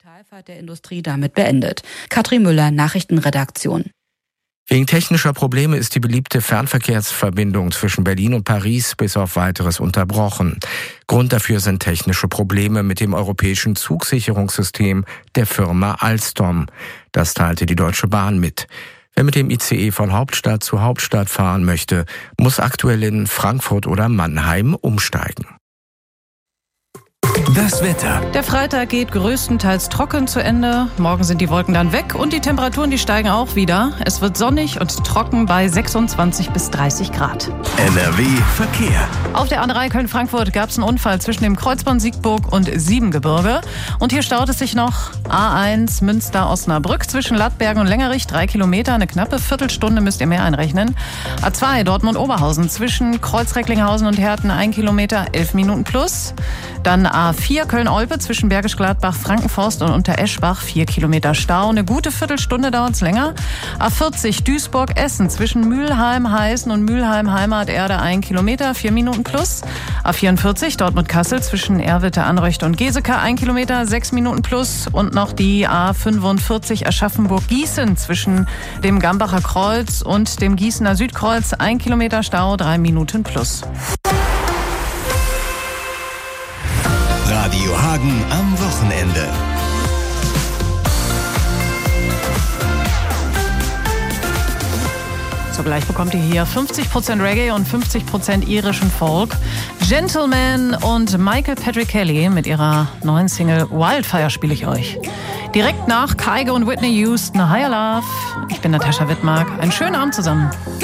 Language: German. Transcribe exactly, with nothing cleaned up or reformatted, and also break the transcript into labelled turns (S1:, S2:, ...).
S1: Talfahrt der Industrie damit beendet. Katrin Müller, Nachrichtenredaktion.
S2: Wegen technischer Probleme ist die beliebte Fernverkehrsverbindung zwischen Berlin und Paris bis auf Weiteres unterbrochen. Grund dafür sind technische Probleme mit dem europäischen Zugsicherungssystem der Firma Alstom. Das teilte die Deutsche Bahn mit. Wer mit dem I C E von Hauptstadt zu Hauptstadt fahren möchte, muss aktuell in Frankfurt oder Mannheim umsteigen.
S3: Das Wetter.
S4: Der Freitag geht größtenteils trocken zu Ende. Morgen sind die Wolken dann weg und die Temperaturen, die steigen auch wieder. Es wird sonnig und trocken bei sechsundzwanzig bis dreißig Grad.
S3: N R W Verkehr.
S4: Auf der A drei Köln-Frankfurt gab es einen Unfall zwischen dem Kreuzbahn Siegburg und Siebengebirge. Und hier staut es sich noch A eins Münster-Osnabrück zwischen Lattbergen und Längerich. Drei Kilometer, eine knappe Viertelstunde müsst ihr mehr einrechnen. A zwei Dortmund-Oberhausen zwischen Kreuz-Recklinghausen und Herten. Ein Kilometer, elf Minuten plus. Dann A vier Köln-Olpe zwischen Bergisch Gladbach, Frankenforst und Untereschbach. Vier Kilometer Stau. Eine gute Viertelstunde dauert es länger. A vierzig Duisburg-Essen zwischen Mülheim-Heißen und Mülheim-Heimaterde. Ein Kilometer, vier Minuten plus. A vierundvierzig Dortmund-Kassel zwischen Erwitte, Anreuchte und Geseke. Ein Kilometer, sechs Minuten plus. Und noch die A fünfundvierzig Aschaffenburg-Gießen zwischen dem Gambacher Kreuz und dem Gießener Südkreuz. Ein Kilometer Stau, drei Minuten plus.
S3: Radio Hagen am Wochenende.
S4: Zugleich bekommt ihr hier fünfzig Prozent Reggae und fünfzig Prozent irischen Folk. Gentleman und Michael Patrick Kelly mit ihrer neuen Single Wildfire spiele ich euch. Direkt nach Kygo und Whitney Houston, Higher Love. Ich bin Natascha Wittmark. Einen schönen Abend zusammen.